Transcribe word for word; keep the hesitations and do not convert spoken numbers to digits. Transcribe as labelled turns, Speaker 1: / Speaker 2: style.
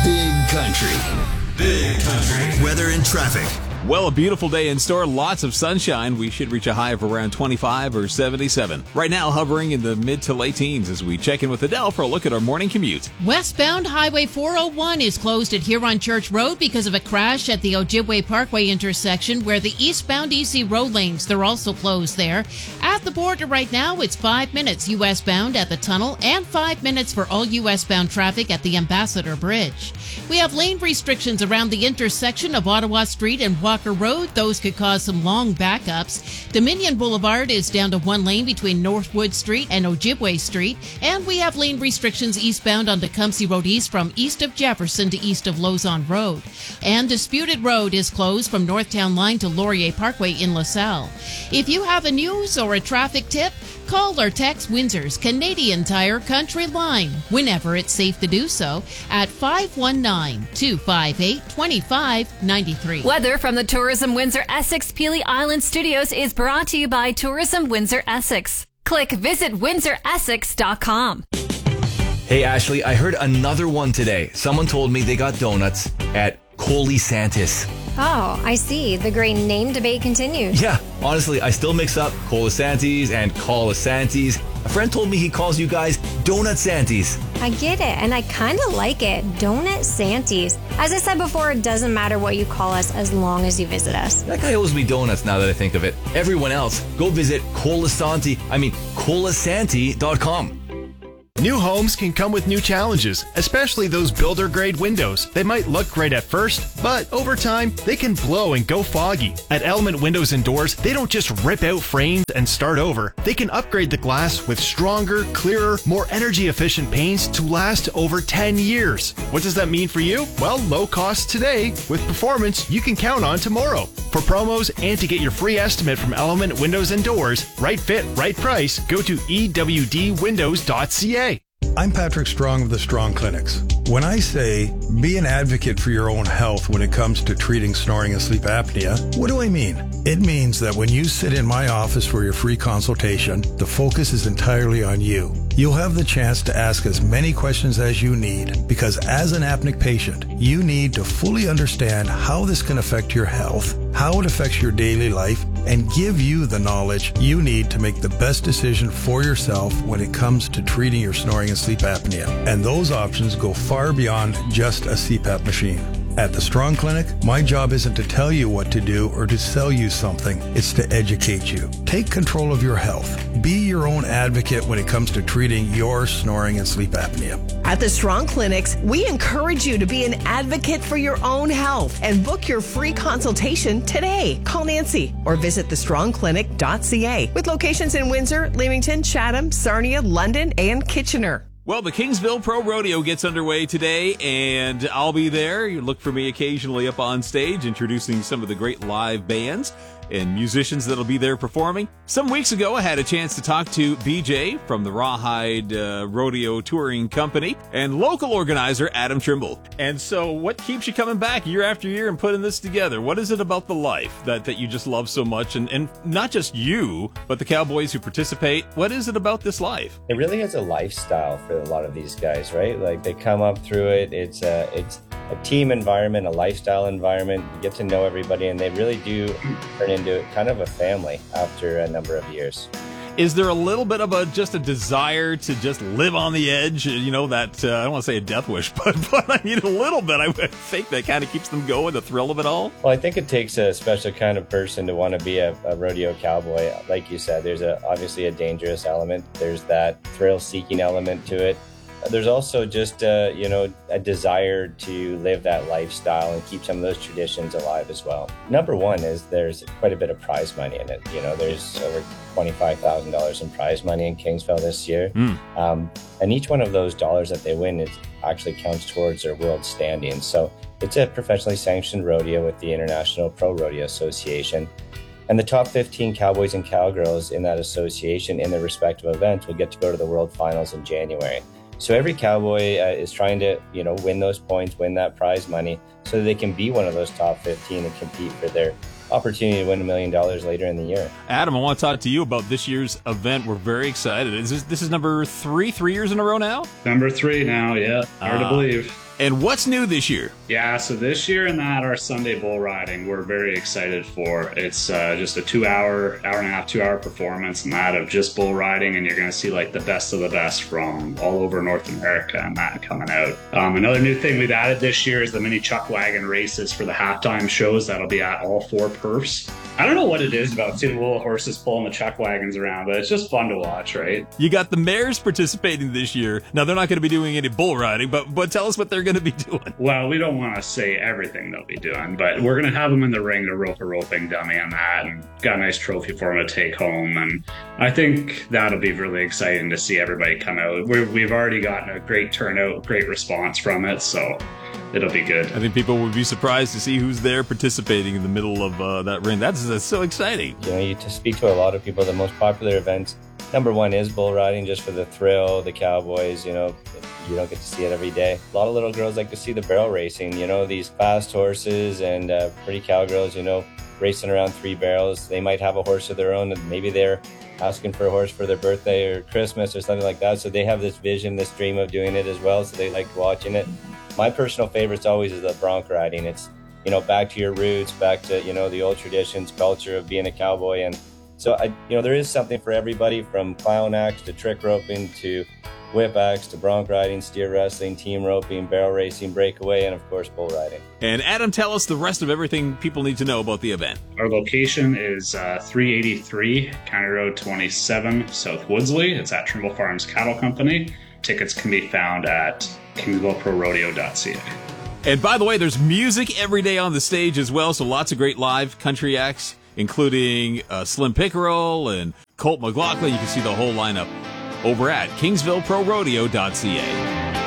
Speaker 1: Big Country. Big Country. Weather and traffic.
Speaker 2: Well, a beautiful day in store, lots of sunshine. We should reach a high of around twenty-five or seventy-seven. Right now, hovering in the mid to late teens as we check in with Adele for a look at our morning commute.
Speaker 3: Westbound Highway four oh one is closed at Huron Church Road because of a crash at the Ojibwe Parkway intersection where the eastbound E C road lanes, they're also closed there. At the border right now, it's five minutes U S bound at the tunnel and five minutes for all U S bound traffic at the Ambassador Bridge. We have lane restrictions around the intersection of Ottawa Street and Walker Road. Those could cause some long backups. Dominion Boulevard is down to one lane between Northwood Street and Ojibwe Street. And we have lane restrictions eastbound on Tecumseh Road East from east of Jefferson to east of Lauson Road. And Disputed Road is closed from Northtown Line to Laurier Parkway in LaSalle. If you have a news or a traffic tip, call or text Windsor's Canadian Tire Country Line, whenever it's safe to do so, at five one nine, two five eight, two five nine three.
Speaker 4: Weather from the Tourism Windsor Essex Peely Island Studios is brought to you by Tourism Windsor Essex. Click visit windsor essex dot com.
Speaker 5: Hey, Ashley, I heard another one today. Someone told me they got donuts at Colisantis.
Speaker 6: Oh, I see. The great name debate continues.
Speaker 5: Yeah, honestly, I still mix up Colisantis and Colisantis. A friend told me he calls you guys Donut Santies.
Speaker 6: I get it, and I kind of like it. Donut Santies. As I said before, it doesn't matter what you call us as long as you visit us.
Speaker 5: That guy owes me donuts now that I think of it. Everyone else, go visit Colisanti, I mean, colisanti dot com.
Speaker 7: New homes can come with new challenges, especially those builder-grade windows. They might look great at first, but over time, they can blow and go foggy. At Element Windows and Doors, they don't just rip out frames and start over. They can upgrade the glass with stronger, clearer, more energy-efficient paints to last over ten years. What does that mean for you? Well, low cost today with performance you can count on tomorrow. For promos and to get your free estimate from Element Windows and Doors, right fit, right price, go to e w d windows dot c a.
Speaker 8: I'm Patrick Strong of the Strong Clinics. When I say be an advocate for your own health when it comes to treating snoring and sleep apnea, what do I mean? It means that when you sit in my office for your free consultation, the focus is entirely on you. You'll have the chance to ask as many questions as you need because as an apneic patient, you need to fully understand how this can affect your health, how it affects your daily life, and give you the knowledge you need to make the best decision for yourself when it comes to treating your snoring and sleep apnea. And those options go far beyond just a C PAP machine. At the Strong Clinic, my job isn't to tell you what to do or to sell you something. It's to educate you. Take control of your health. Be your own advocate when it comes to treating your snoring and sleep apnea.
Speaker 9: At the Strong Clinics, we encourage you to be an advocate for your own health and book your free consultation today. Call Nancy or visit the strong clinic dot c a with locations in Windsor, Leamington, Chatham, Sarnia, London, and Kitchener.
Speaker 2: Well, the Kingsville Pro Rodeo gets underway today, and I'll be there. You look for me occasionally up on stage, introducing some of the great live bands and musicians that'll be there performing. Some weeks ago, I had a chance to talk to B J from the Rawhide uh, Rodeo Touring Company and local organizer Adam Trimble. And so what keeps you coming back year after year and putting this together? What is it about the life that, that you just love so much? And, and not just you, but the cowboys who participate. What is it about this life?
Speaker 10: It really is a lifestyle for a lot of these guys, right? Like they come up through it. It's a, it's a team environment, a lifestyle environment. You get to know everybody, and they really do turn into kind of a family after a number of years.
Speaker 2: Is there a little bit of a just a desire to just live on the edge? You know, that, uh, I don't want to say a death wish, but, but I mean, a little bit, I think that kind of keeps them going, the thrill of it all.
Speaker 10: Well, I think it takes a special kind of person to want to be a, a rodeo cowboy. Like you said, there's a, obviously a dangerous element. There's that thrill-seeking element to it. There's also just, uh, you know, a desire to live that lifestyle and keep some of those traditions alive as well. Number one is there's quite a bit of prize money in it. You know, there's over twenty-five thousand dollars in prize money in Kingsville this year. Mm. Um, and each one of those dollars that they win, it actually counts towards their world standing. So it's a professionally sanctioned rodeo with the International Pro Rodeo Association. And the top fifteen cowboys and cowgirls in that association in their respective events will get to go to the World Finals in January. So every cowboy uh, is trying to, you know, win those points, win that prize money so that they can be one of those top fifteen and compete for their opportunity to win a million dollars later in the year.
Speaker 2: Adam, I want to talk to you about this year's event. We're very excited. Is this, this is number three, three years in a row now?
Speaker 11: Number three now, yeah. Hard uh, to believe.
Speaker 2: And what's new this year?
Speaker 11: Yeah, so this year in that our Sunday bull riding, we're very excited for. It's uh, just a two-hour, hour and a half, two-hour performance in that of just bull riding, and you're going to see like the best of the best from all over North America and that coming out. Um, another new thing we've added this year is the mini chuck wagon races for the halftime shows. That'll be at all four perfs. I don't know what it is about seeing little horses pulling the chuck wagons around, but it's just fun to watch, right?
Speaker 2: You got the mares participating this year. Now, they're not going to be doing any bull riding, but but tell us what they're going to be doing.
Speaker 11: Well, we don't want to say everything they'll be doing, but we're going to have them in the ring to rope a roping dummy and that, and got a nice trophy for them to take home. And I think that'll be really exciting to see everybody come out. We're, we've already gotten a great turnout, great response from it, so it'll be good.
Speaker 2: I think people would be surprised to see who's there participating in the middle of uh, that ring. That's, that's so exciting.
Speaker 10: You know, you to speak to a lot of people, the most popular events, number one is bull riding, just for the thrill, the cowboys, you know, you don't get to see it every day. A lot of little girls like to see the barrel racing, you know, these fast horses and uh, pretty cowgirls, you know, racing around three barrels. They might have a horse of their own, and maybe they're asking for a horse for their birthday or Christmas or something like that. So they have this vision, this dream of doing it as well, so they like watching it. My personal favorite always is the bronc riding. It's, you know, back to your roots, back to, you know, the old traditions, culture of being a cowboy. And so, I, you know, there is something for everybody, from clown acts to trick roping to whip acts to bronc riding, steer wrestling, team roping, barrel racing, breakaway, and of course, bull riding.
Speaker 2: And Adam, tell us the rest of everything people need to know about the event.
Speaker 11: Our location is uh, three eighty-three County Road twenty-seven, South Woodsley. It's at Trimble Farms Cattle Company. Tickets can be found at kingsville pro rodeo dot c a.
Speaker 2: And by the way, there's music every day on the stage as well, so lots of great live country acts, including uh, Slim Pickerel and Colt McLaughlin. You can see the whole lineup over at kingsville pro rodeo dot c a.